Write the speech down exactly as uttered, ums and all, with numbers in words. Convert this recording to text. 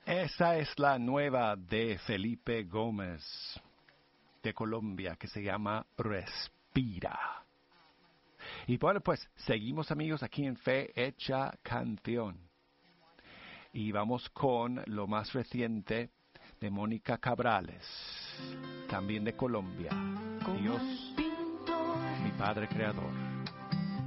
Esa es la nueva de Felipe Gómez, de Colombia, que se llama Respira. Y bueno, pues seguimos amigos aquí en Fe Hecha Canción. Y vamos con lo más reciente de Mónica Cabrales, también de Colombia. Dios, mi Padre Creador.